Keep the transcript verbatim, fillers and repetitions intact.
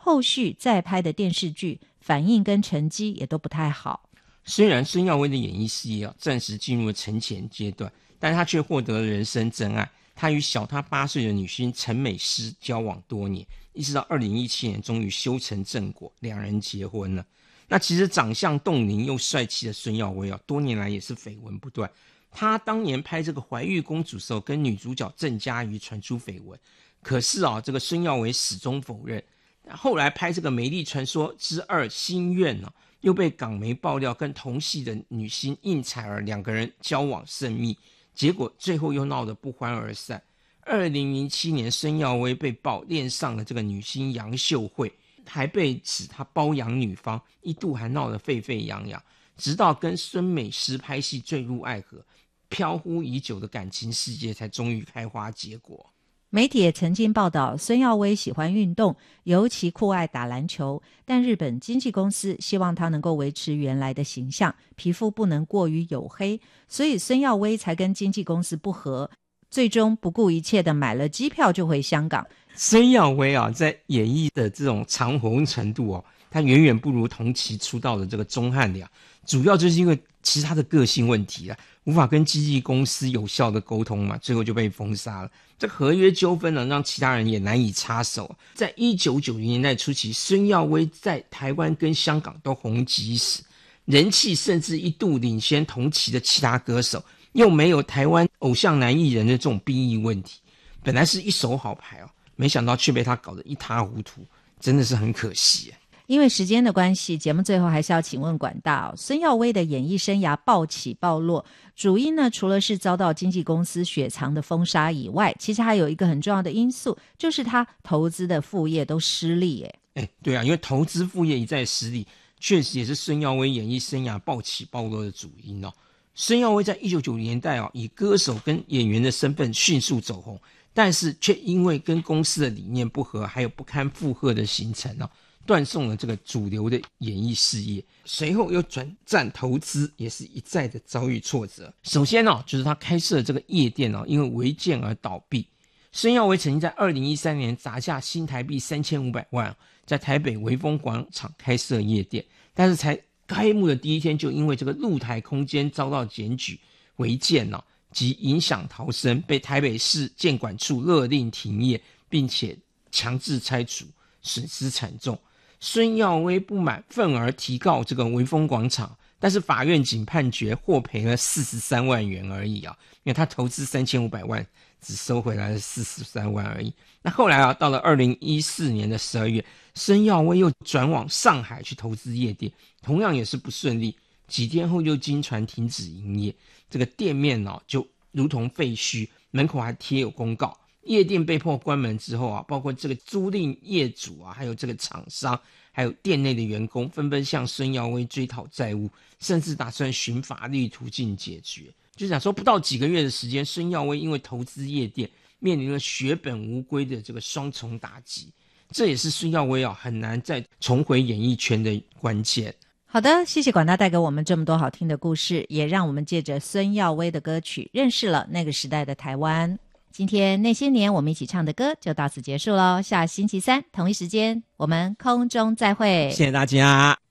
后续再拍的电视剧反应跟成绩也都不太好。 虽然孙耀威的演艺事业、啊、暂时进入了沉潜阶段，但他却获得了人生真爱。他与小他八岁的女星陈美诗交往多年，一直到二零一七年终于修成正果，两人结婚了。那其实长相冻龄又帅气的孙耀威啊，多年来也是绯闻不断。他当年拍这个怀玉公主的时候，跟女主角郑嘉瑜传出绯闻，可是啊，这个孙耀威始终否认。后来拍这个《美丽传说之二心愿》啊，又被港媒爆料跟同系的女星应采儿两个人交往甚密，结果最后又闹得不欢而散。二零零七年，孙耀威被曝恋上了这个女星杨秀慧，还被指他包养女方，一度还闹得沸沸扬扬。直到跟孙美诗拍戏坠入爱河，飘忽已久的感情世界才终于开花结果。 媒体也曾经报道孙耀威喜欢运动，尤其酷爱打篮球，但日本经纪公司希望他能够维持原来的形象，皮肤不能过于黝黑，所以孙耀威才跟经纪公司不合，最终不顾一切的买了机票就回香港。 孙耀威啊，在演艺的这种长红程度哦，他远远不如同期出道的这个钟汉良，主要就是因为其实他的个性问题啊，无法跟经纪公司有效的沟通嘛，最后就被封杀了。这合约纠纷呢，让其他人也难以插手。在一九九零年代初期，孙耀威在台湾跟香港都红极一时，人气甚至一度领先同期的其他歌手，又没有台湾偶像男艺人的这种兵役问题，本来是一手好牌哦，没想到却被他搞得一塌糊涂，真的是很可惜。 因为时间的关系，节目最后还是要请问管大、哦、孙耀威的演艺生涯暴起暴落，主因呢，除了是遭到经纪公司雪藏的封杀以外，其实还有一个很重要的因素，就是他投资的副业都失利耶。 哎，对啊，因为投资副业一再失利，确实也是孙耀威演艺生涯暴起暴落的主因哦。孙耀威在一九九零年代哦，以歌手跟演员的身份迅速走红，但是却因为跟公司的理念不合，还有不堪负荷的行程哦，断送了这个主流的演艺事业。随后又转战投资，也是一再的遭遇挫折。首先哦，就是他开设这个夜店哦，因为违建而倒闭。孙耀威曾经在二零一三年砸下新台币三千五百万，在台北微风广场开设夜店，但是才开幕的第一天就因为这个露台空间遭到检举违建哦，及影响逃生，被台北市建管处勒令停业，并且强制拆除，损失惨重。孙耀威不满，愤而提告这个微风广场，但是法院仅判决获赔了四十三万元而已啊，因为他投资三千五百万，只收回来了四十三万而已。那后来啊，到了二零一四年的十二月，孙耀威又转往上海去投资夜店，同样也是不顺利，几天后就经传停止营业，这个店面哦就如同废墟，门口还贴有公告。夜店被迫关门之后啊，包括这个租赁业主啊，还有这个厂商，还有店内的员工，纷纷向孙耀威追讨债务，甚至打算寻法律途径解决。就想说不到几个月的时间，孙耀威因为投资夜店，面临了血本无归的这个双重打击，这也是孙耀威啊很难再重回演艺圈的关键。 好的，谢谢管大带给我们这么多好听的故事，也让我们借着孙耀威的歌曲认识了那个时代的台湾。今天那些年我们一起唱的歌就到此结束咯，下星期三同一时间我们空中再会， 谢谢大家。